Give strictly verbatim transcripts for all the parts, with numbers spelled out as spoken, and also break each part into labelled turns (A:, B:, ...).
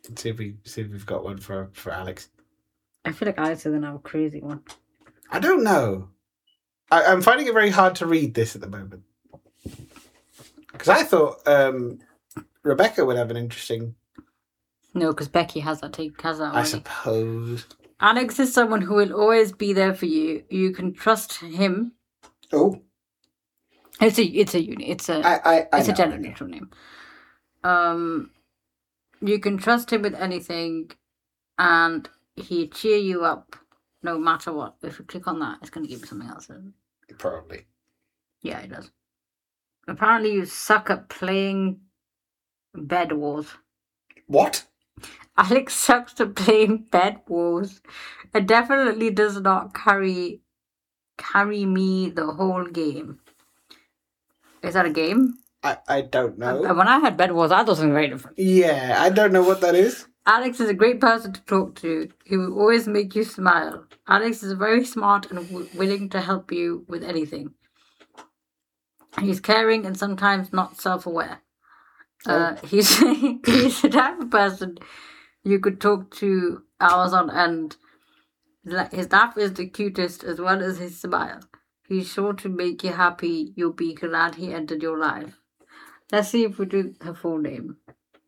A: See if we see if we've got one for for Alex.
B: I feel like Alex is gonna have a crazy one.
A: I don't know. I, I'm finding it very hard to read this at the moment because I thought um, Rebecca would have an interesting.
B: No, because Becky has that take has that already.
A: I suppose.
B: Alex is someone who will always be there for you. You can trust him.
A: Oh.
B: It's a it's a unit. It's a
A: I, I, I
B: it's
A: know,
B: a gender neutral name. Um, you can trust him with anything, and he'll cheer you up no matter what. If you click on that, it's going to give you something else.
A: Probably.
B: Yeah, it does. Apparently, you suck at playing Bed Wars.
A: What?
B: Alex sucks at playing Bed Wars, and definitely does not carry carry me the whole game. Is that a game?
A: I, I don't know.
B: Uh, when I had Bed Wars, I thought something very different.
A: Yeah, I don't know what that is.
B: Alex is a great person to talk to. He will always make you smile. Alex is very smart and w- willing to help you with anything. He's caring and sometimes not self-aware.
A: Oh.
B: Uh, he's he's the type of person you could talk to hours on end. His laugh is the cutest as well as his smile. He's sure to make you happy. You'll be glad he entered your life. Let's see if we do her full name.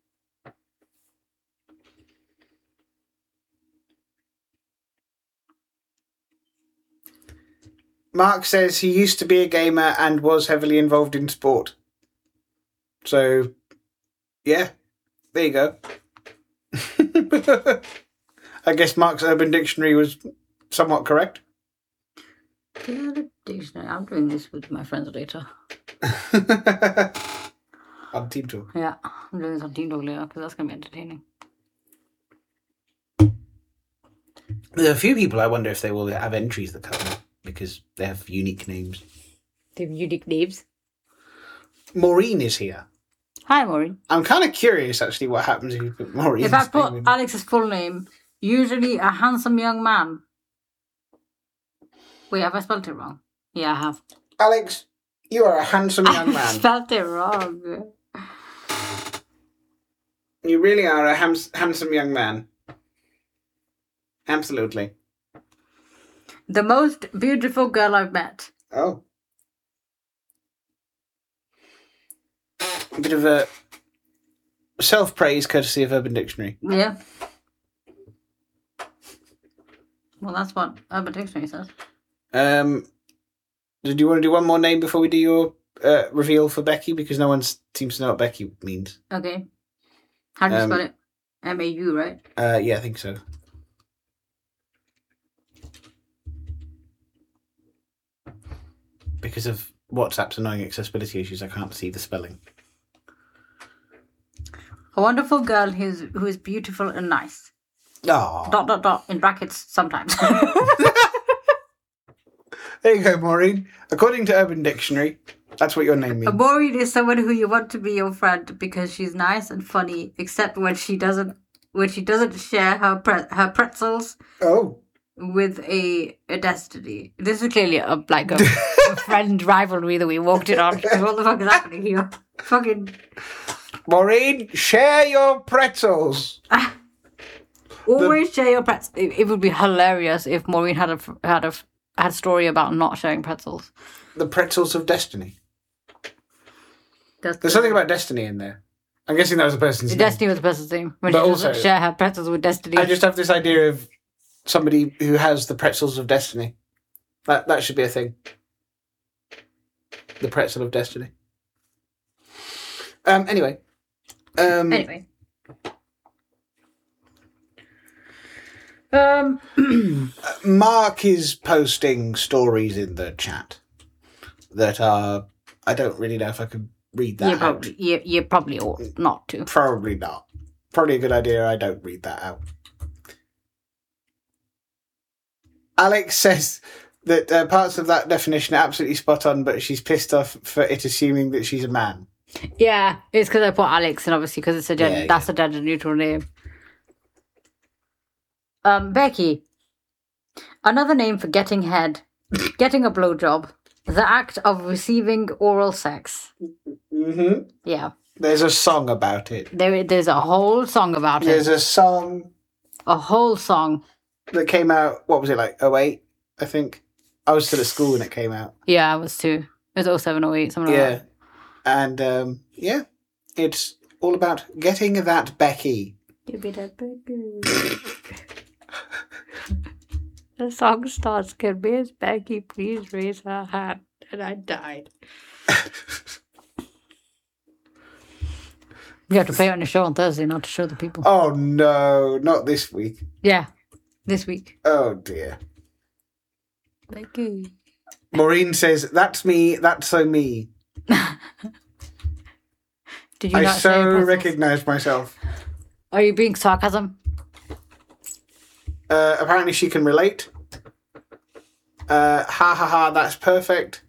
A: Mark says he used to be a gamer and was heavily involved in sport. So, yeah, there you go. I guess Mark's Urban Dictionary was somewhat correct.
B: Dictionary. I'm doing this with my friends later.
A: On Team Talk.
B: Yeah, I'm doing this on Team Talk later because that's going to be entertaining.
A: There are a few people I wonder if they will have entries that come up because they have unique names.
B: They have unique names.
A: Maureen is here.
B: Hi, Maureen.
A: I'm kind of curious, actually, what happens if you put Maureen.
B: If I put Alex's full name, usually a handsome young man. Wait, have I spelled it wrong? Yeah, I have.
A: Alex, you are a handsome young
B: I
A: man.
B: spelled it wrong.
A: You really are a hams- handsome young man. Absolutely.
B: The most beautiful girl I've met.
A: Oh. A bit of a self-praise courtesy of Urban Dictionary.
B: Yeah. Well, that's what Urban Dictionary says.
A: Um, did you want to do one more name before we do your uh, reveal for Becky? Because no one seems to know what Becky means.
B: Okay. How do you
A: Um,
B: spell it? M A U, right?
A: Uh, yeah, I think so. Because of WhatsApp's annoying accessibility issues, I can't see the spelling.
B: A wonderful girl who's who is beautiful and nice.
A: Oh.
B: Dot dot dot in brackets sometimes.
A: There you go, Maureen. According to Urban Dictionary, that's what your name means.
B: A Maureen is someone who you want to be your friend because she's nice and funny, except when she doesn't when she doesn't share her pre- her pretzels
A: Oh.
B: with a, a destiny. This is clearly a like a, a friend rivalry that we walked in on. What the fuck is happening here? Fucking
A: Maureen, share your pretzels.
B: always share your pretzels. It, it would be hilarious if Maureen had a had a had a story about not sharing pretzels.
A: The pretzels of destiny.
B: That's
A: There's something about destiny in there. I'm guessing that was the person's name.
B: Destiny was the person's name. When
A: But
B: she doesn't
A: also-
B: share her pretzels with Destiny.
A: I just have this idea of somebody who has the pretzels of destiny. That that should be a thing. The pretzel of destiny. Um. Anyway. Um.
B: Anyway. Um,
A: Mark is posting stories in the chat that are. I don't really know if I could read that
B: you
A: out.
B: probably you, you probably ought not to.
A: Probably not. Probably a good idea I don't read that out. Alex says that uh, parts of that definition are absolutely spot on, but she's pissed off for it assuming that she's a man.
B: Yeah, it's because I put Alex, and obviously because it's a gender,
A: Yeah,
B: that's a gender neutral name. Um, Becky, another name for getting head, getting a blowjob, the act of receiving oral sex.
A: Mm-hmm.
B: Yeah,
A: There's a song about it.
B: There, there's a whole song about
A: There's
B: it.
A: a song
B: A whole song.
A: that came out, what was it, like oh eight, I think? I was still at school when it came out.
B: Yeah, I was too. It was oh seven, oh eight, something
A: Yeah.
B: like that.
A: And, um, yeah, it's all about getting that Becky.
B: Give me that Becky. The song starts, "Can Miss Becky please raise her hand?" And I died. We have to play it on the show on Thursday, not to show the people.
A: Oh, no, not this week.
B: Yeah, this week.
A: Oh, dear.
B: Becky.
A: Maureen says, that's me, that's so me.
B: Did you
A: I
B: not say
A: so
B: pretzels?
A: recognise myself.
B: Are you being sarcasm?
A: Uh, apparently she can relate. Uh, ha ha ha, that's perfect.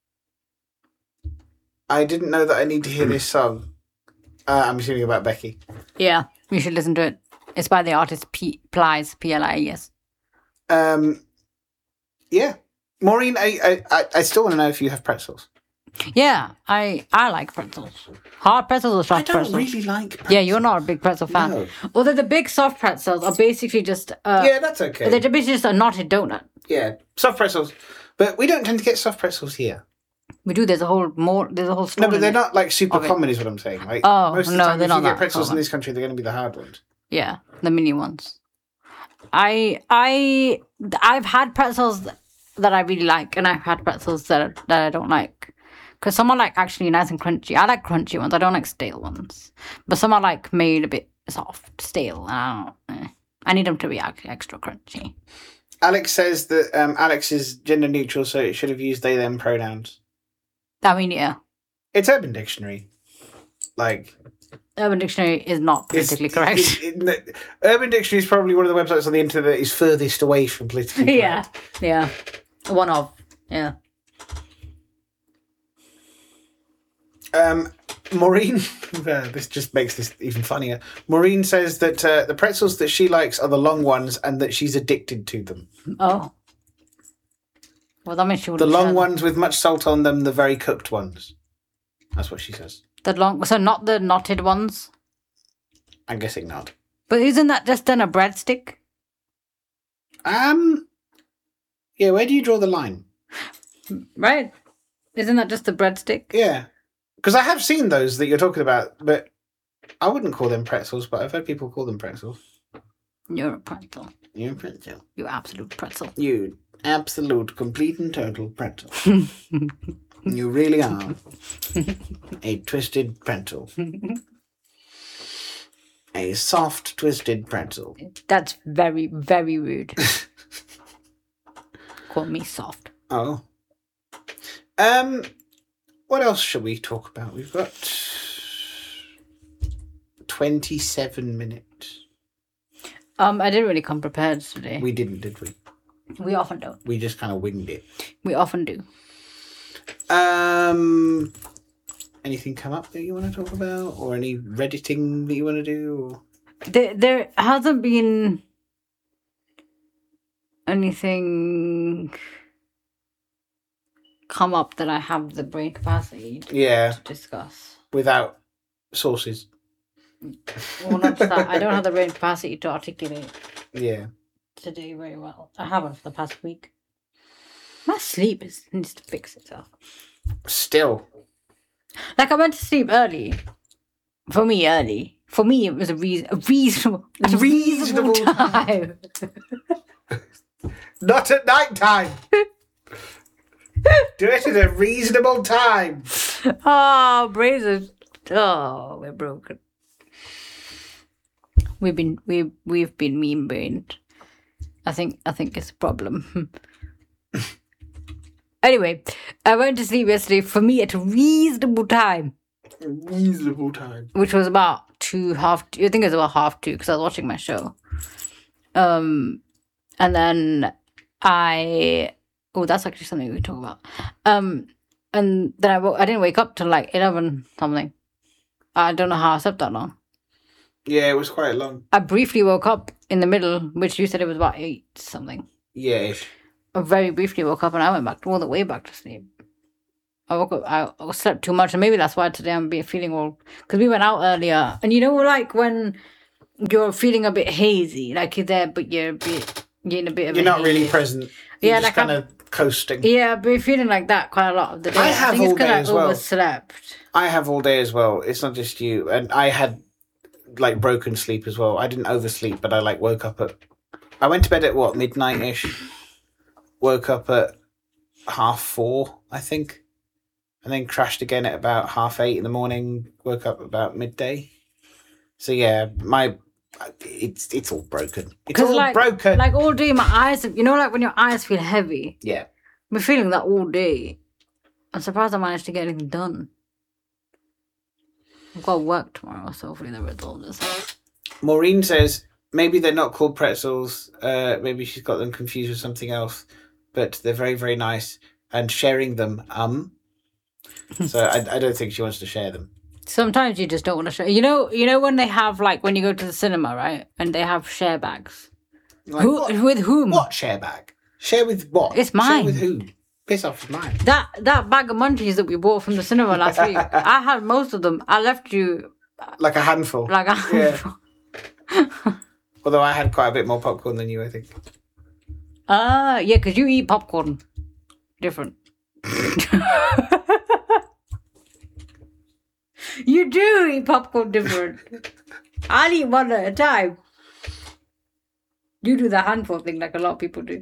A: I didn't know that I need to hear this song. Uh, I'm assuming about Becky.
B: Yeah, you should listen to it. It's by the artist P- Plies, P L I E S.
A: Um, yeah. Maureen, I, I, I still want to know if you have pretzels.
B: Yeah, I I like pretzels. Hard pretzels or
A: I
B: soft
A: don't
B: pretzels?
A: really like pretzels.
B: Yeah, you're not a big pretzel fan.
A: No.
B: Although the big soft pretzels are basically just uh,
A: Yeah, that's okay.
B: they're basically just a knotted donut.
A: Yeah, soft pretzels. But we don't tend to get soft pretzels here.
B: We do. There's a whole more. There's a whole store.
A: No, but
B: in
A: they're
B: it.
A: not like super
B: of it.
A: common, is what I'm saying. Like,
B: Oh,
A: most of the
B: no,
A: time,
B: they're
A: if
B: not
A: you get
B: that
A: pretzels in
B: common.
A: this country, they're going to be the hard ones.
B: Yeah, the mini ones. I I I've had pretzels that I really like, and I've had pretzels that that I don't like. Because some are like actually nice and crunchy. I like crunchy ones. I don't like stale ones. But some are like made a bit soft, stale. And I don't. Eh. I need them to be ac- extra crunchy.
A: Alex says that um, Alex is gender neutral, so it should have used they them pronouns.
B: I mean, yeah.
A: It's Urban Dictionary. Like,
B: Urban Dictionary is not
A: it's,
B: politically correct.
A: it- it- Urban Dictionary is probably one of the websites on the internet that is furthest away from politically correct.
B: yeah, yeah. One of, yeah.
A: Um, Maureen, uh, this just makes this even funnier. Maureen says that uh, the pretzels that she likes are the long ones and that she's addicted to them.
B: Oh. Well, that means she would
A: The long ones with much salt on them, the very cooked ones. That's what she says.
B: The long, so not the knotted ones.
A: I'm guessing not.
B: But isn't that just then a breadstick?
A: Um, yeah, where do you draw the line?
B: Right. Isn't that just a breadstick?
A: Yeah. Because I have seen those that you're talking about, but I wouldn't call them pretzels, but I've heard people call them pretzels.
B: You're a pretzel.
A: You're a pretzel.
B: You absolute pretzel.
A: You absolute, complete and total pretzel. You really are a twisted pretzel. A soft, twisted pretzel.
B: That's very, very rude. Call me soft.
A: Oh. Um, what else shall we talk about? We've got twenty-seven minutes.
B: Um, I didn't really come prepared today.
A: We didn't, did we?
B: We often don't.
A: We just kind of winged it.
B: We often do.
A: Um, anything come up that you want to talk about, or any Redditing that you want to do? Or...
B: There, there hasn't been anything come up that I have the brain capacity to,
A: Yeah,
B: to discuss.
A: without sources.
B: Well, not just that. I don't have the brain capacity to articulate
A: Yeah.
B: today very well. I haven't for the past week. My sleep is, needs to fix itself.
A: Still.
B: Like, I went to sleep early. For me, early. For me, it was a, reason, a reasonable, a reasonable,
A: Reasonable
B: time.
A: Not at night time. Do it at a reasonable time.
B: Oh, brains are... Oh, we're broken. We've been we we've been mean brained. I think I think it's a problem. Anyway, I went to sleep yesterday for me at a reasonable time,
A: Reasonable time.
B: which was about two half. Two, I think it was about half two because I was watching my show. Um, and then I oh that's actually something we can talk about. Um, and then I woke, I didn't wake up till like eleven something. I don't know how I slept that long.
A: Yeah, it was quite long.
B: I briefly woke up in the middle, which you said it was about eight something.
A: Yeah.
B: I very briefly woke up and I went back all the way back to sleep. I woke up, I I slept too much, and maybe that's why today I'm be feeling all. Because we went out earlier, and you know, like when you're feeling a bit hazy, like you're there, but you're a bit, you're in a bit of.
A: You're
B: a
A: not
B: haze.
A: really present. You're
B: Yeah,
A: just
B: like
A: kind of coasting.
B: Yeah, but you're feeling like that quite a lot of the day.
A: I have
B: think
A: all
B: it's 'cause
A: day
B: I
A: as well.
B: overslept.
A: I have all day as well. It's not just you. And I had like broken sleep as well. I didn't oversleep, but I like woke up at. I went to bed at what, midnight ish. Woke up at half four, I think, and then crashed again at about half eight in the morning. Woke up about midday. So yeah, my it's it's all broken. It's all
B: like,
A: broken.
B: Like all day, my eyes. You know, like when your eyes feel heavy.
A: Yeah.
B: I've been feeling that all day. I'm surprised I managed to get anything done. I've got work tomorrow, so hopefully the result is.
A: Maureen says maybe they're not called pretzels. Uh, maybe she's got them confused with something else, but they're very, very nice. And sharing them, um. So I, I don't think she wants to share them.
B: Sometimes you just don't want to share. You know, you know when they have like when you go to the cinema, right? And they have share bags.
A: Like,
B: Who
A: what?
B: with whom?
A: What share bag? Share with what?
B: It's mine.
A: Share with who? Piss off, it's mine.
B: That that bag of munchies that we bought from the cinema last week. I had most of them. I left you
A: Like a handful.
B: like a handful.
A: Yeah. Although I had quite a bit more popcorn than you, I think.
B: Ah, uh, yeah, because you eat popcorn different. You do eat popcorn different. I'll eat one at a time. You do the handful thing like a lot of people do.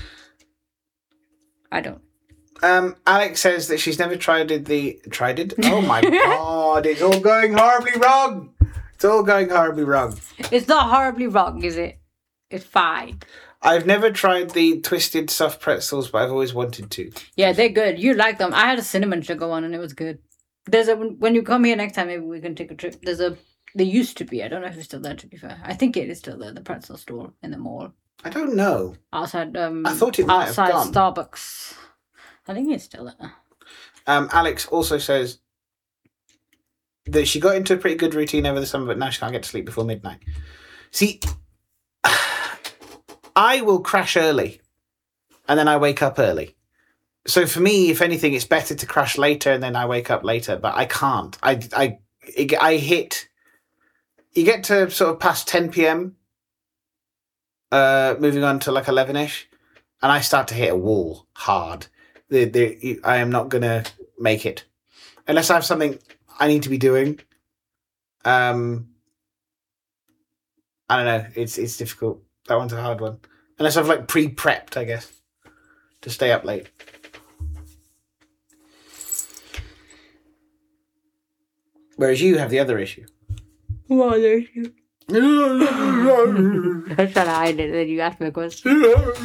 B: I don't.
A: Um, Alex says that she's never tried it. The tried it. Oh my god! It's all going horribly wrong. It's all going horribly wrong.
B: It's not horribly wrong, is it? It's fine.
A: I've never tried the twisted soft pretzels, but I've always wanted to.
B: Yeah, they're good. You like them. I had a cinnamon sugar one, and it was good. There's a when you come here next time, maybe we can take a trip. There's a there used to be. I don't know if it's still there. To be fair, I think it is still there. The pretzel store in the mall
A: I don't know.
B: outside. Um,
A: I thought it might have
B: outside
A: gone.
B: Starbucks. I think it's still there.
A: Um, Alex also says that she got into a pretty good routine over the summer, but now she can't get to sleep before midnight. See, I will crash early, and then I wake up early. So for me, if anything, it's better to crash later and then I wake up later. But I can't. I I I hit. You get to sort of past ten p.m. Uh, moving on to like eleven ish, and I start to hit a wall hard. The the I am not gonna make it unless I have something I need to be doing. Um, I don't know. It's it's difficult. That one's a hard one. Unless I've like pre-prepped, I guess, to stay up late. Whereas you have the other issue.
B: What issue? I was trying to hide it, then you asked me a question.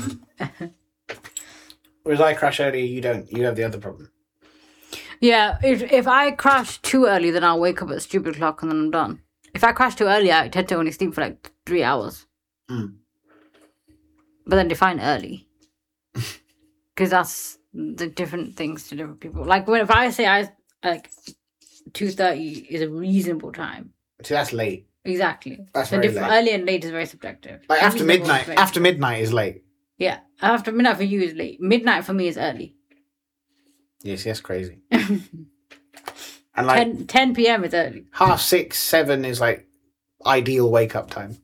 A: Whereas I crash early, you don't. You have the other problem.
B: Yeah, if if I crash too early, then I'll wake up at stupid clock and then I'm done. If I crash too early, I tend to only sleep for like three hours.
A: Mm.
B: But then define early. Because that's the different things to different people. Like when if I say I like two thirty is a reasonable time.
A: See, that's late.
B: Exactly.
A: That's
B: so
A: very
B: diff-
A: late.
B: Early and late is very subjective.
A: Like after
B: Reasonable
A: midnight.
B: is very
A: After midnight is late.
B: Yeah, after midnight for you is late. Midnight for me is early.
A: Yes, that's crazy. And like
B: ten, ten p.m. is early.
A: half six, seven is like ideal wake up time.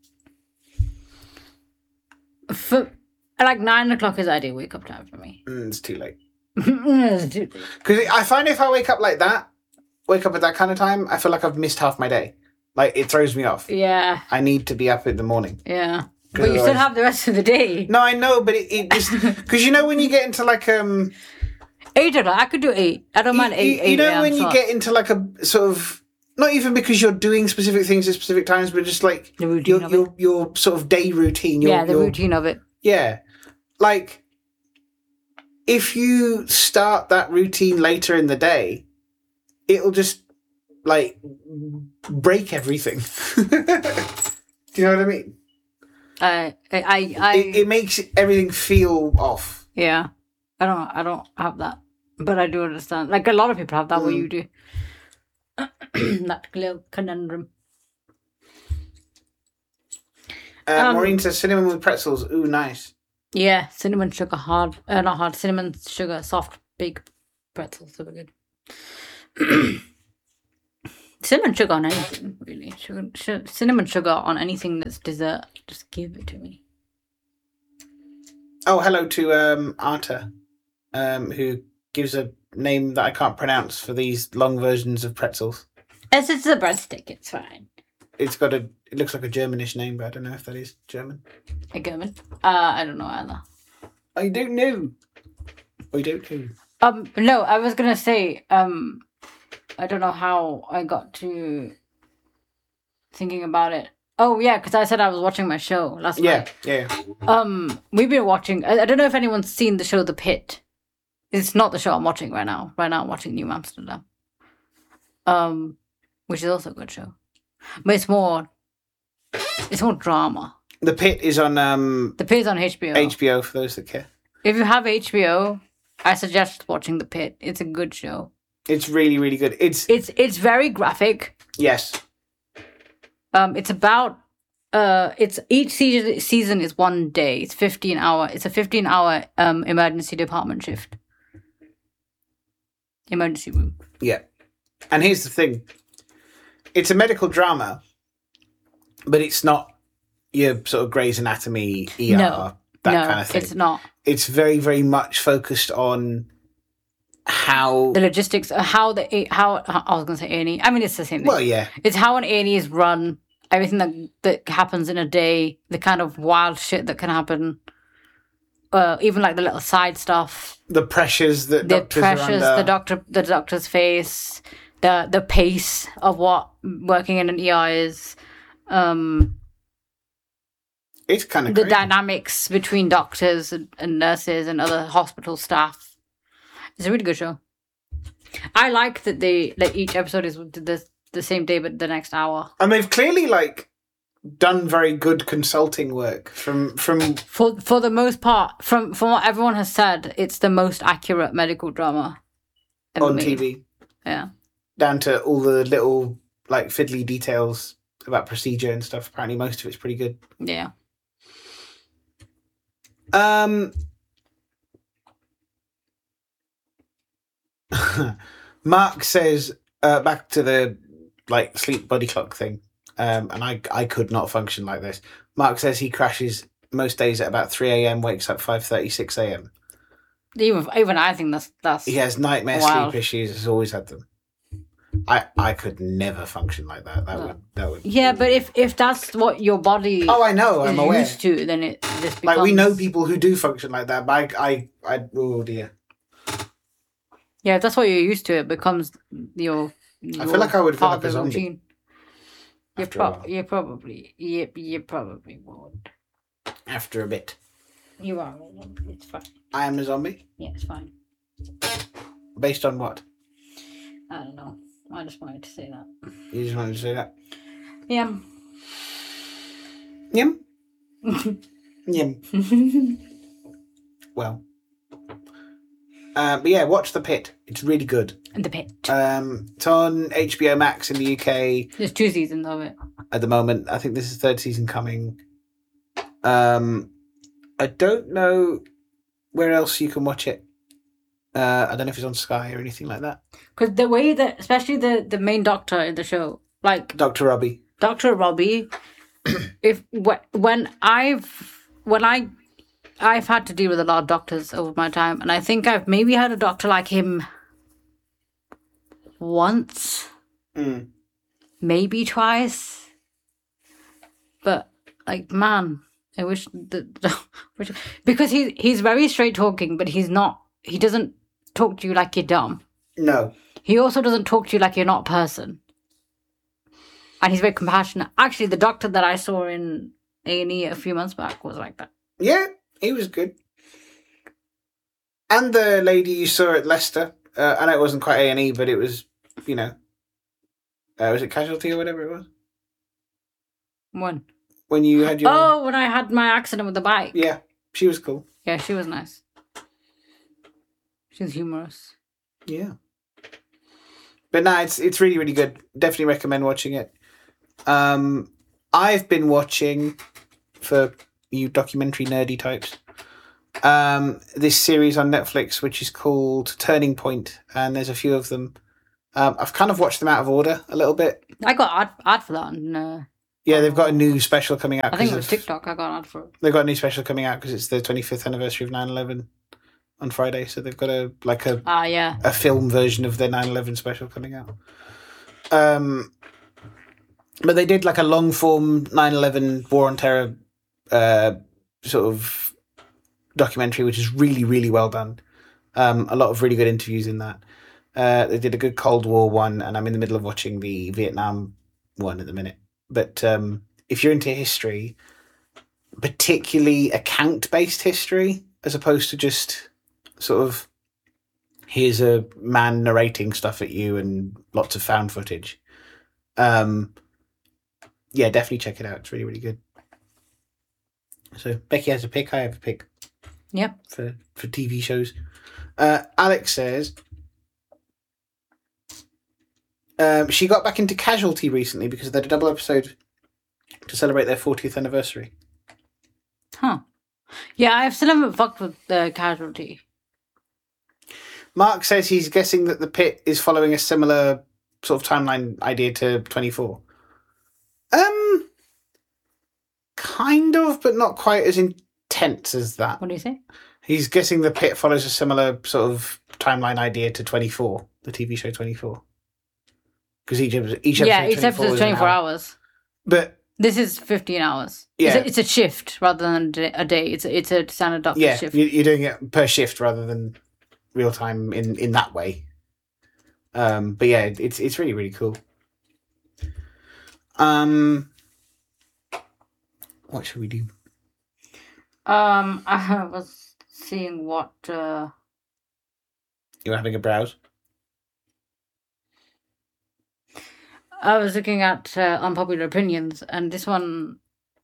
B: For like nine o'clock is ideal wake up time for me.
A: Mm, it's too late.
B: It's too late.
A: Because I find if I wake up like that, wake up at that kind of time, I feel like I've missed half my day. Like it throws me off.
B: Yeah,
A: I need to be up in the morning.
B: yeah. But
A: Because
B: you still
A: otherwise-
B: have the rest of the day.
A: No, I know, but it, it just because you know when you get into like um,
B: Eight o'clock. I could do eight. I don't mind
A: you,
B: eight.
A: you,
B: eight
A: you know
B: a.m.
A: when you
B: slots.
A: get into like a sort of not even because you're doing specific things at specific times, but just like
B: The routine
A: your
B: of
A: your, your sort of day routine. Your,
B: yeah, the
A: your,
B: routine of it.
A: Yeah, like if you start that routine later in the day, it'll just like break everything. Do you know what I mean?
B: I, I, I, I
A: It, it makes everything feel off.
B: yeah. I don't, I don't have that, but I do understand. Like a lot of people have that. What
A: Mm.
B: you do, that little conundrum.
A: Uh,
B: Um,
A: Maureen says cinnamon with pretzels. Ooh, nice.
B: Yeah, cinnamon sugar hard, uh, not hard. Cinnamon sugar soft big pretzels. Super good. Cinnamon sugar on anything, really. Sugar, su- cinnamon sugar on anything that's dessert. Just give it to me.
A: Oh, hello to um, Arta, um, who gives a name that I can't pronounce for these long versions of pretzels.
B: As it's a breadstick, it's fine.
A: It's got a. It looks like a Germanish name, but I don't know if that is German.
B: A German? Uh, I don't know either.
A: I don't know. I don't know.
B: Um, no, I was gonna say, um, I don't know how I got to thinking about it. Oh yeah, because I said I was watching my show last
A: Yeah,
B: night.
A: yeah.
B: Um, we've been watching. I, I don't know if anyone's seen the show The Pit. It's not the show I'm watching right now. Right now, I'm watching New Amsterdam. Um, which is also a good show, but it's more. It's more drama.
A: The Pit is on um,
B: The Pit is on H B O.
A: H B O for those that care.
B: If you have H B O, I suggest watching The Pit. It's a good show.
A: It's really, really good. It's
B: It's it's very graphic.
A: yes.
B: Um, it's about uh, it's each season season is one day. It's fifteen hour. It's a fifteen hour um emergency department shift. Emergency room.
A: Yeah. And here's the thing. It's a medical drama, but it's not your sort of Grey's Anatomy, E R,
B: No,
A: that
B: no,
A: kind of thing.
B: it's not.
A: It's very, very much focused on how...
B: The logistics, uh, how the A- how I was gonna say A and E. I mean, it's the same thing.
A: Well, yeah.
B: It's how an A and E is run. Everything that that happens in a day. The kind of wild shit that can happen. Uh, even like the little side stuff.
A: The pressures that
B: The
A: doctors
B: pressures
A: are under.
B: the doctor the doctors face. The the pace of what working in an E R is. Um,
A: It's kind of
B: the
A: crazy.
B: dynamics between doctors and, and nurses and other hospital staff. It's a really good show. I like that they that each episode is the the same day but the next hour.
A: And they've clearly, like, done very good consulting work from... from
B: For for the most part, from from what everyone has said, it's the most accurate medical drama ever
A: on
B: made.
A: T V.
B: Yeah.
A: Down to all the little, like, fiddly details about procedure and stuff. Apparently most of it's pretty good.
B: Yeah.
A: Um, Mark says, uh, back to the like sleep body clock thing, um, and I I could not function like this. Mark says he crashes most days at about three a.m, wakes up five thirty, six a.m.
B: Even even I think that's that's
A: He has nightmare
B: Wow.
A: sleep issues, has always had them. I I could never function like that. That would that would
B: yeah, but if if that's what your body
A: Oh, I know,
B: is
A: I'm aware.
B: used to, then it just becomes
A: Like, we know people who do function like that, but I, I, I oh dear.
B: Yeah, if that's what you're used to, it becomes your.
A: I feel like I would feel
B: part
A: like a
B: of the
A: zombie
B: routine. You're,
A: after a
B: pro-
A: while.
B: you're probably you you probably would.
A: After a bit.
B: You are. It's fine.
A: I am a zombie?
B: Yeah, it's fine.
A: Based on what?
B: I don't know. I just wanted to say that.
A: You just wanted to say that?
B: Yeah.
A: Yum? Yum. Well. Uh, but yeah, watch The Pit. It's really good.
B: And the pit.
A: Um, it's on H B O Max in the U K
B: There's two seasons of it.
A: at the moment. I think this is third season coming. Um, I don't know where else you can watch it. Uh, I don't know if it's on Sky or anything like that.
B: Because the way that, especially the, the main doctor in the show, like
A: Doctor Robbie.
B: Doctor Robbie, if wh- when I've when I I've had to deal with a lot of doctors over my time, and I think I've maybe had a doctor like him once,
A: Mm.
B: maybe twice, but like man, I wish the wish, because he's he's very straight talking, but he's not. He doesn't talk to you like you're dumb.
A: No.
B: He also doesn't talk to you like you're not a person. And he's very compassionate. Actually, the doctor that I saw in A and E a few months back was like that.
A: Yeah, he was good. And the lady you saw at Leicester. Uh, I know it wasn't quite A and E, but it was, you know, uh, was it Casualty or whatever it was?
B: When?
A: When you had your...
B: Oh, when I had my accident with the bike.
A: Yeah, she was cool.
B: Yeah, she was nice. She was humorous.
A: Yeah. But no, it's it's really, really good. Definitely recommend watching it. Um, I've been watching, for you documentary nerdy types, um, this series on Netflix, which is called Turning Point, and there's a few of them. Um, I've kind of watched them out of order a little bit.
B: I got ad, ad for that on. Uh,
A: Yeah, they've got a new special coming out.
B: I think it
A: 'cause
B: was
A: of-
B: TikTok. I got an ad for it.
A: They've got a new special coming out because it's the twenty-fifth anniversary of nine eleven on Friday. So they've got a like a
B: Ah, yeah.
A: a film version of their nine eleven special coming out. Um, but they did like a long form nine eleven War on Terror uh, sort of documentary, which is really, really well done. Um, a lot of really good interviews in that. Uh, they did a good Cold War one, and I'm in the middle of watching the Vietnam one at the minute. But um, if you're into history, particularly account-based history, as opposed to just sort of here's a man narrating stuff at you and lots of found footage. Um, yeah, definitely check it out. It's really, really good. So Becky has a pick. I have a pick.
B: Yep.
A: For for T V shows. Uh, Alex says um, she got back into Casualty recently because they did a double episode to celebrate their fortieth anniversary.
B: Huh. Yeah, I still haven't fucked with the Casualty.
A: Mark says he's guessing that the Pit is following a similar sort of timeline idea to twenty-four. Um, kind of, but not quite as intense as that.
B: What do you say?
A: He's guessing the Pit follows a similar sort of timeline idea to twenty-four, the T V show twenty-four. Because each episode, each episode
B: Yeah, each
A: twenty-four
B: episode is
A: is an
B: twenty-four
A: hour.
B: hours.
A: But
B: This is fifteen hours.
A: Yeah.
B: It's a, it's a shift rather than a day. A day. It's a, it's a standard doctor
A: yeah,
B: shift.
A: you- you're doing it per shift rather than real time in, in that way. Um, but yeah, it's it's really, really cool. Um, what should we do?
B: Um, I was seeing what. Uh,
A: You were having a browse?
B: I was looking at uh, unpopular opinions, and this one,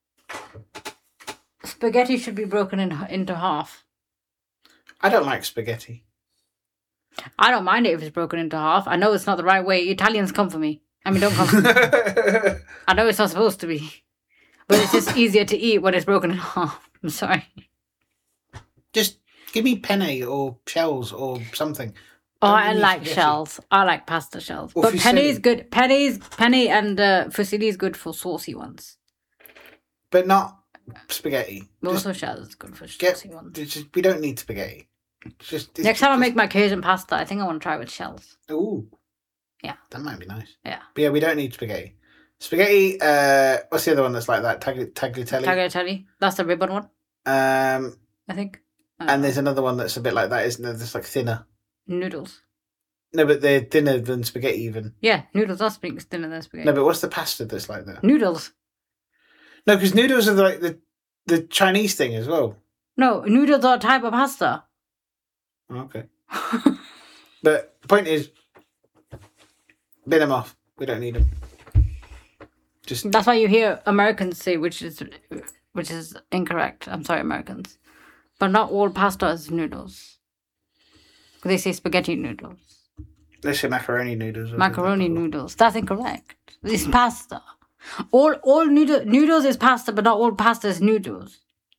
B: spaghetti should be broken in, into half.
A: I don't like spaghetti.
B: I don't mind it if it's broken into half. I know it's not the right way. Italians come for me. I mean, don't come for me. I know it's not supposed to be, but it's just easier to eat when it's broken in half. I'm sorry.
A: Just give me penne or shells or something.
B: Oh,
A: Don't
B: I
A: give me
B: like
A: spaghetti.
B: shells. I like pasta shells.
A: Or
B: but penne
A: fusilli.
B: is good. Penne is penne and uh, fusilli is good for saucy ones.
A: But not spaghetti.
B: But
A: Just
B: also shells is good for
A: get,
B: saucy ones.
A: it's just, we don't need spaghetti. It's just it's
B: Next time I
A: just-
B: make my Cajun pasta, I think I want to try it with shells.
A: Ooh.
B: Yeah.
A: That might be nice.
B: Yeah.
A: But yeah, we don't need spaghetti. Spaghetti, uh, what's the other one that's like that? Tag- tagliatelle?
B: Tagliatelle. That's the ribbon one,
A: um,
B: I think. Uh,
A: and there's another one that's a bit like that, isn't there? That's like thinner.
B: noodles.
A: No, but they're thinner than spaghetti even.
B: Yeah, noodles are spag- thinner than spaghetti.
A: No, but what's the pasta that's like that?
B: Noodles.
A: No, because noodles are like the, the Chinese thing as well.
B: No, noodles are a type of pasta.
A: Oh, okay. But the point is, bin them off. We don't need them. Just
B: That's why you hear Americans say, which is which is incorrect. I'm sorry, Americans, but not all pasta is noodles. They say spaghetti noodles,
A: let's say macaroni noodles. or
B: macaroni
A: something.
B: noodles. That's incorrect. It's pasta. All all noodle, noodles is pasta, but not all pasta is noodles.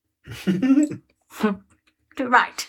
B: Right.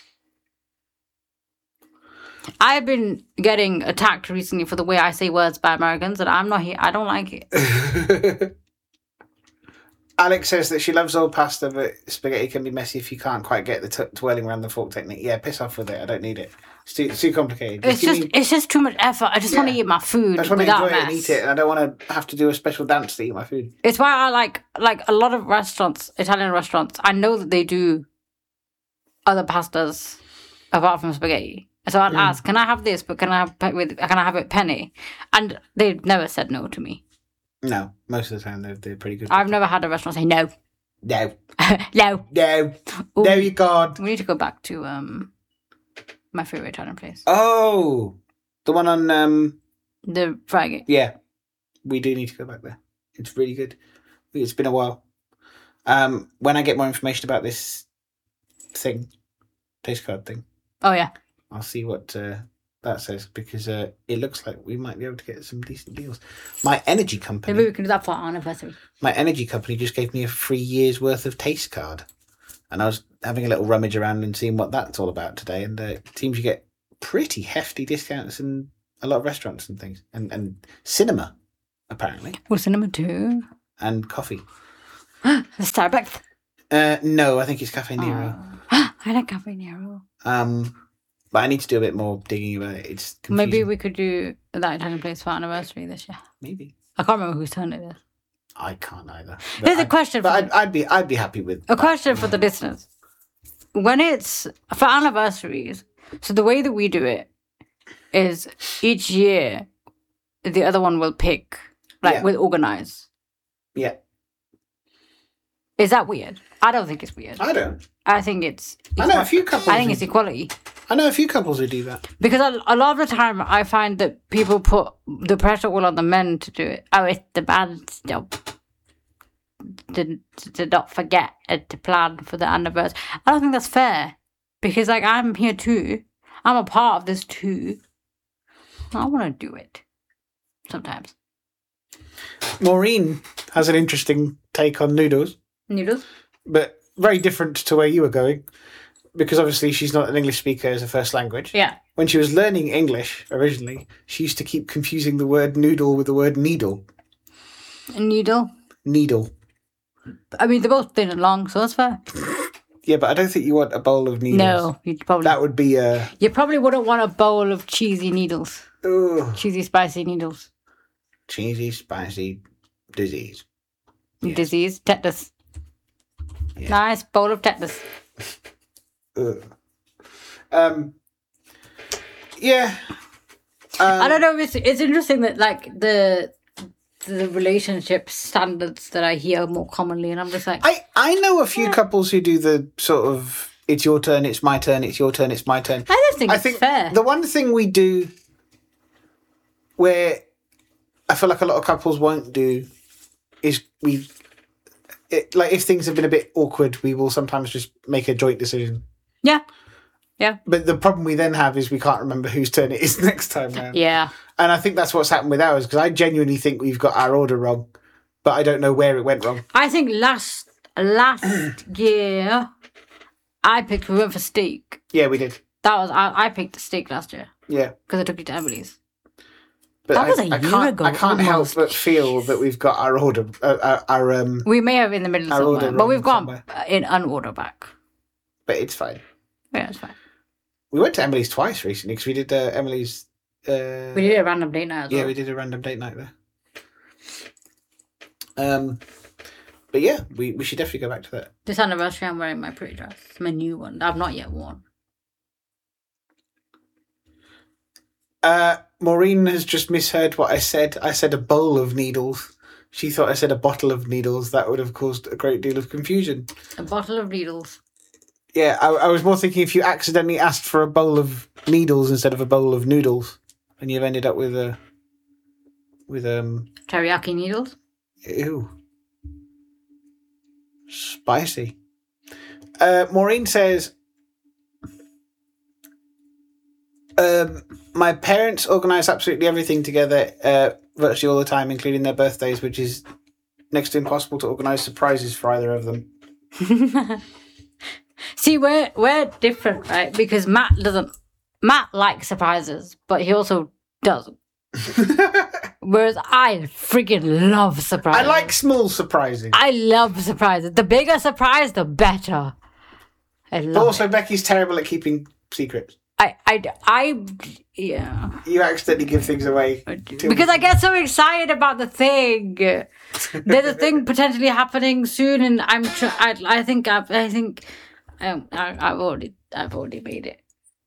B: I've been getting attacked recently for the way I say words by Americans, and I'm not here. I don't like it.
A: Alex says that she loves old pasta, but spaghetti can be messy if you can't quite get the t- twirling around the fork technique. Yeah, piss off with it. I don't need it. It's too, it's too complicated.
B: It's
A: give
B: just
A: me-
B: it's just too much effort. I just want to
A: Yeah.
B: eat my food
A: I just want to
B: without
A: enjoy it
B: mess.
A: and eat it, and I don't want to have to do a special dance to eat my food.
B: It's why I like like a lot of restaurants, Italian restaurants. I know that they do other pastas apart from spaghetti. So I'd
A: Mm.
B: ask, "Can I have this? But can I have pe- with? Can I have it penne?" And they've never said no to me.
A: No, most of the time they're, they're pretty good.
B: I've never had a restaurant say no,
A: No,
B: no.
A: no,
B: Ooh,
A: no, you God.
B: We need to go back to um my favorite Italian place,
A: Oh, the one on, um,
B: the Fragate.
A: yeah, we do need to go back there. It's really good. It's been a while. Um, when I get more information about this thing, taste card thing,
B: Oh yeah,
A: I'll see what uh, that says, because uh, it looks like we might be able to get some decent deals. My energy company,
B: maybe we can do that for our anniversary.
A: my energy company just gave me a free year's worth of taste card. And I was having a little rummage around and seeing what that's all about today. And uh, it seems you get pretty hefty discounts in a lot of restaurants and things. And, and cinema, apparently.
B: Well, cinema too.
A: And coffee.
B: The Starbucks.
A: Uh, no, I think it's Cafe Nero.
B: Oh. I like Cafe Nero.
A: Um, but I need to do a bit more digging about it. It's confusing.
B: Maybe we could do that Italian place for our anniversary this year.
A: Maybe.
B: I can't remember whose turn it is.
A: I can't either. But
B: Here's a
A: I-
B: question
A: But
B: for
A: I'd, I'd be I'd be happy with
B: A
A: that.
B: question for the listeners. When it's for anniversaries, so the way that we do it is each year the other one will pick, like
A: Yeah.
B: will organize.
A: Yeah,
B: Is that weird? I don't think it's weird.
A: I don't.
B: I think it's.
A: I know a few couples.
B: I think
A: who-
B: it's equality
A: I know a few couples who do that.
B: because a, a lot of the time I find that people put the pressure all on the men to do it. Oh, it's the man's job to to not forget and to plan for the anniversary. I don't think that's fair because like I'm here too. I'm a part of this too. I want to do it sometimes.
A: Maureen has an interesting take on noodles,
B: Noodles.
A: but very different to where you were going, because obviously she's not an English speaker as a first language.
B: Yeah.
A: When she was learning English originally, she used to keep confusing the word noodle with the word needle.
B: Noodle.
A: Needle.
B: I mean, they're both thin and long, so that's fair.
A: Yeah, but I don't think you want a bowl of needles.
B: No, you probably
A: That would be a...
B: you probably wouldn't want a bowl of cheesy needles,
A: Ugh,
B: cheesy spicy needles.
A: cheesy, spicy disease. Yes.
B: Disease, tetanus.
A: Yeah.
B: Nice bowl of tetanus.
A: Ugh. Um. Yeah. Um,
B: I don't know. It's it's interesting that like the the relationship standards that I hear more commonly, and I'm just like,
A: I, I know a few couples who do the sort of it's your turn, it's my turn, it's your turn, it's my turn.
B: I don't think
A: I
B: it's
A: think
B: fair.
A: the one thing we do where I feel like a lot of couples won't do is we it, like if things have been a bit awkward, we will sometimes just make a joint decision.
B: Yeah, yeah,
A: But the problem we then have is we can't remember whose turn it is next time round.
B: yeah.
A: And I think that's what's happened with ours, because I genuinely think we've got our order wrong, but I don't know where it went wrong.
B: I think last last year I picked. We went for steak.
A: Yeah, we did.
B: That was I. I picked the steak last year
A: Yeah.
B: because I took you to Emily's.
A: But
B: That
A: I,
B: was a
A: I
B: year
A: can't,
B: ago,
A: I can't
B: almost.
A: help but feel that we've got our order, uh, our, our um,
B: We may have in the middle
A: I ordered
B: somewhere, but
A: wrong
B: we've gone
A: somewhere.
B: in unorder back.
A: but it's fine.
B: Yeah, it's fine.
A: We went to Emily's twice recently because we did uh, Emily's. Uh,
B: We did a random date night as
A: yeah,
B: well.
A: we did a random date night there. Um, but yeah, we, we should definitely go back to that.
B: This anniversary, I'm wearing my pretty dress, my new one. that I've not yet worn.
A: Uh, Maureen has just misheard what I said. I said a bowl of needles. She thought I said a bottle of needles. That would have caused a great deal of confusion.
B: A bottle of needles.
A: Yeah, I, I was more thinking if you accidentally asked for a bowl of needles instead of a bowl of noodles, and you've ended up with a with um
B: Teriyaki needles.
A: ew spicy. Uh, Maureen says, um, my parents organise absolutely everything together, uh, virtually all the time, including their birthdays, which is next to impossible to organise surprises for either of them.
B: See, we're we're different, right? Because Matt doesn't. Matt likes surprises, but he also doesn't. Whereas I freaking love surprises.
A: I like small surprises.
B: I love surprises. The bigger surprise, the better. I
A: But
B: love
A: also,
B: it.
A: Becky's terrible at keeping secrets.
B: I, I, I, yeah.
A: You accidentally give things away. too-
B: Because I get so excited about the thing. There's a thing potentially happening soon, and I'm. Tr- I, I think. I, I think. Um, I, I've already. I've already made it.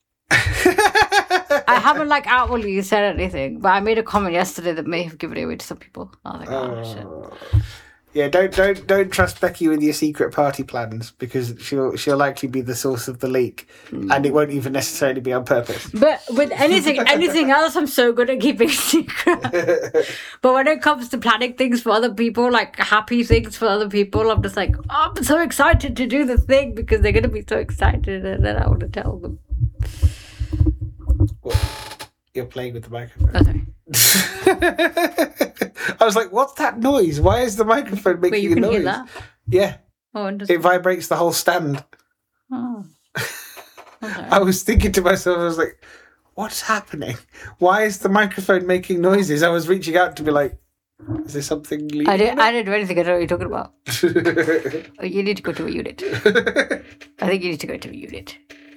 B: I haven't like outwardly said anything, but I made a comment yesterday that may have given it away to some people. I was like, oh, shit.
A: Oh. Yeah, don't don't don't trust Becky with your secret party plans, because she'll she'll likely be the source of the leak, and it won't even necessarily be on purpose.
B: But with anything, anything else, I'm so good at keeping secret. But when it comes to planning things for other people, like happy things for other people, I'm just like, oh, I'm so excited to do the thing because they're gonna be so excited, and then I want to tell them.
A: What? You're playing with the microphone.
B: Oh, sorry.
A: I was like, "What's that noise? Why is the microphone making
B: Wait, you
A: a
B: can
A: noise?"
B: hear that?
A: Yeah,
B: Oh, interesting.
A: It vibrates the whole stand.
B: Oh. Okay.
A: I was thinking to myself, I was like, what's happening? Why is the microphone making noises? I was reaching out to be like, is there something leaving?
B: I didn't, I didn't do anything. I don't know what you're talking about. Oh, you need to go to a unit. I think you need to go to a unit.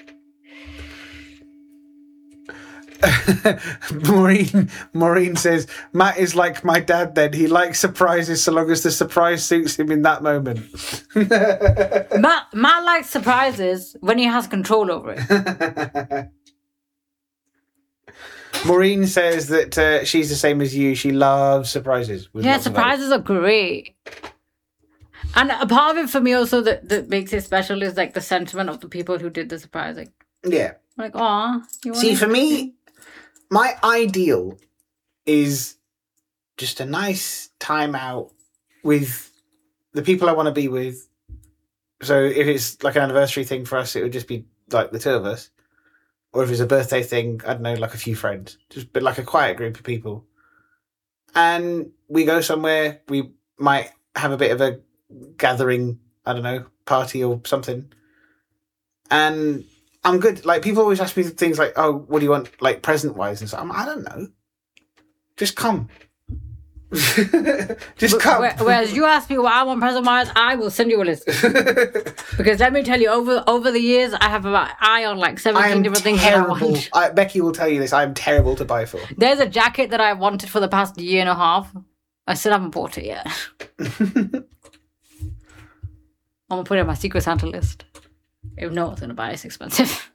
A: Maureen Maureen says, Matt is like my dad then. He likes surprises so long as the surprise suits him in that moment.
B: Matt, Matt likes surprises when he has control over it.
A: Maureen says that uh, she's the same as you. She loves surprises. with
B: Yeah,
A: lots of
B: surprises are great. And a part of it for me also that, that makes it special is like the sentiment of the people who did the surprising.
A: eggs. Yeah.
B: Like, aw. You
A: See,
B: wanna-
A: for me, my ideal is just a nice time out with the people I want to be with. So if it's like an anniversary thing for us, it would just be like the two of us. Or if it's a birthday thing, I don't know, like a few friends. Just but like a quiet group of people. And we go somewhere, we might have a bit of a gathering, I don't know, party or something. And I'm good. Like, people always ask me things like, oh, what do you want, like, present-wise? And so I'm, I don't know. Just come. Just come.
B: Where- Whereas you ask me what I want present wise, I will send you a list. Because let me tell you, over over the years, I have about eye on like
A: I
B: seventeen
A: am
B: different things that I
A: terrible.
B: want.
A: I, Becky will tell you this. I am terrible to buy for.
B: There's a jacket that I wanted for the past year and a half. I still haven't bought it yet. I'm gonna put it on my Secret Santa list. If no one's gonna buy it, it's expensive.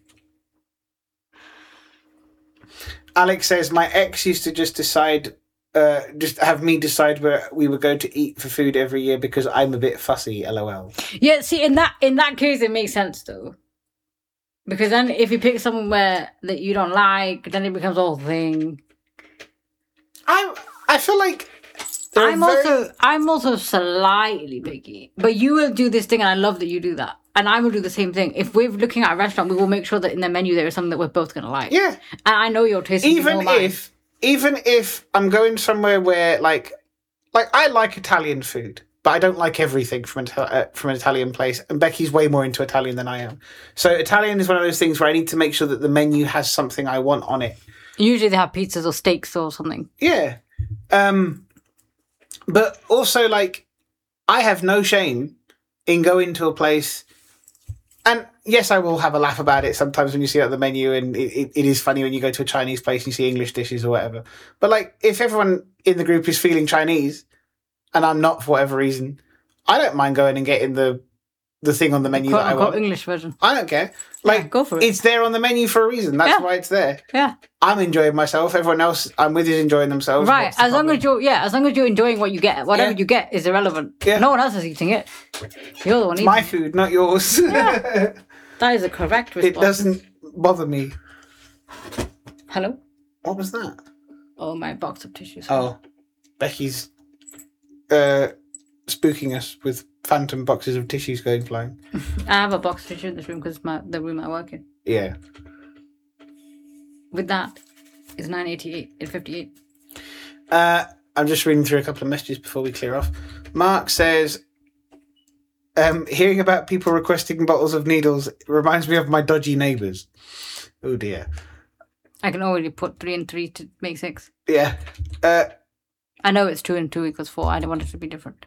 A: Alex says, my ex used to just decide, uh, just have me decide where we would go to eat for food every year because I'm a bit fussy, lol.
B: Yeah, see, in that in that case, it makes sense though, because then if you pick somewhere that you don't like, then it becomes a whole thing.
A: I I feel like they're
B: I'm
A: very-
B: also I'm also slightly picky, but you will do this thing, and I love that you do that. And I will do the same thing. If we're looking at a restaurant, we will make sure that in the menu there is something that we're both gonna like.
A: yeah.
B: And I know your taste. is
A: Even
B: more mine.
A: if even if I'm going somewhere where like like I like Italian food, but I don't like everything from an, uh, from an Italian place. And Becky's way more into Italian than I am. So Italian is one of those things where I need to make sure that the menu has something I want on it.
B: Usually they have pizzas or steaks or something.
A: Yeah. Um, but also, like, I have no shame in going to a place. And yes, I will have a laugh about it sometimes when you see it on the menu, and it, it, it is funny when you go to a Chinese place and you see English dishes or whatever. But, like, if everyone in the group is feeling Chinese and I'm not for whatever reason, I don't mind going and getting the the thing on the menu
B: Quote
A: that I
B: unquote
A: want.
B: English version.
A: I don't care. Like,
B: Yeah, go for it.
A: It's there on the menu for a reason. That's
B: Yeah.
A: why it's there.
B: Yeah.
A: I'm enjoying myself. Everyone else I'm with is enjoying themselves.
B: Right.
A: What's the
B: As long
A: problem?
B: as you're yeah, as long as you're enjoying what you get. Whatever
A: Yeah.
B: you get is irrelevant.
A: Yeah.
B: No one else is eating it. You're the one
A: It's
B: eating
A: my
B: it.
A: food, not yours.
B: That is a correct response.
A: It doesn't bother me.
B: Hello?
A: What was that?
B: Oh, my box of tissues.
A: Oh, Becky's uh, spooking us with phantom boxes of tissues going flying.
B: I have a box of tissue in this room because it's my the room I work in.
A: Yeah.
B: With that, it's nine eighty-eight and fifty-eight.
A: Uh, I'm just reading through a couple of messages before we clear off. Mark says, um, hearing about people requesting bottles of needles reminds me of my dodgy neighbours. Oh dear.
B: I can already put three and three to make six.
A: Yeah. Uh,
B: I know it's two and two equals four. I don't want it to be different.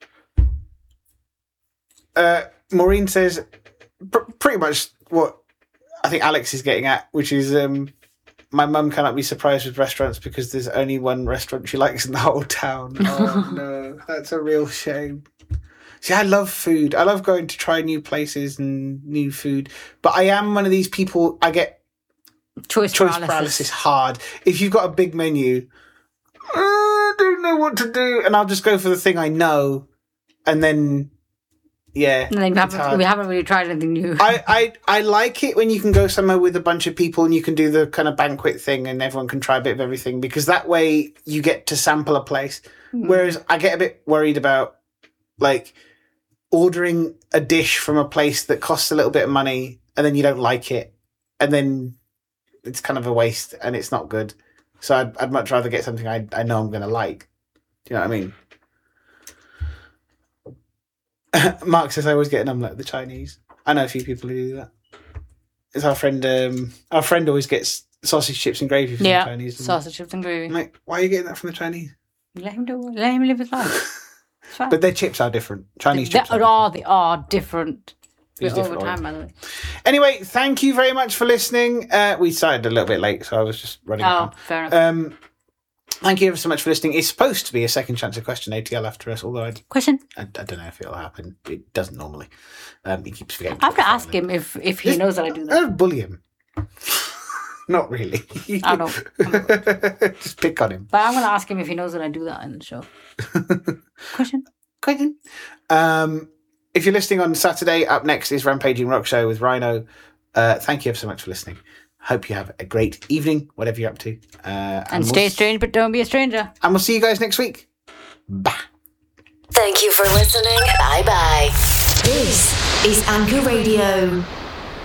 A: uh, Maureen says pr- pretty much what I think Alex is getting at, which is um, my mum cannot be surprised with restaurants because there's only one restaurant she likes in the whole town. Oh no, that's a real shame. See, I love food. I love going to try new places and new food. But I am one of these people, I get
B: Choice,
A: choice
B: paralysis.
A: paralysis hard. If you've got a big menu, I don't know what to do. And I'll just go for the thing I know. And then, yeah.
B: And then we
A: it's
B: haven't,
A: hard.
B: we haven't really tried anything new.
A: I, I, I like it when you can go somewhere with a bunch of people and you can do the kind of banquet thing and everyone can try a bit of everything, because that way you get to sample a place.
B: Mm.
A: Whereas I get a bit worried about, like, ordering a dish from a place that costs a little bit of money and then you don't like it. And then it's kind of a waste and it's not good. So I'd, I'd much rather get something I, I know I'm going to like. Do you know what I mean? Mark says I always get an omelette with the Chinese. I know a few people who do that. It's our friend. Um, our friend always gets sausage, chips, and gravy from
B: yeah,
A: the Chinese.
B: sausage, chips, and gravy.
A: I'm like, why are you getting that from the Chinese?
B: Let him do. Let him live his life. It's fine.
A: But their chips are different. Chinese
B: they,
A: chips
B: they
A: are,
B: are. They are different.
A: These
B: Over
A: different
B: time,
A: oil.
B: by the way.
A: Anyway, thank you very much for listening. Uh, we started a little bit late, so I was just running
B: Oh,
A: around.
B: fair enough.
A: Um, thank you ever so much for listening. It's supposed to be a second chance of question A T L after us, although I,
B: Question.
A: I, I don't know if it'll happen. It doesn't normally. Um, he keeps forgetting.
B: I have to
A: put
B: ask
A: it on
B: him if, if he
A: Just-
B: knows that I do that.
A: Uh, bully him. Not really.
B: I know.
A: Just pick on him.
B: But I'm going to ask him if he knows that I do that in the show. Question.
A: Question. Um, if you're listening on Saturday, up next is Rampaging Rock Show with Rhino. Uh, thank you ever so much for listening. Hope you have a great evening, whatever you're up to. Uh, and
B: And
A: we'll
B: stay
A: s-
B: strange, but don't be a stranger.
A: And we'll see you guys next week. Bye.
C: Thank you for listening. Bye bye. This is Anchor Radio.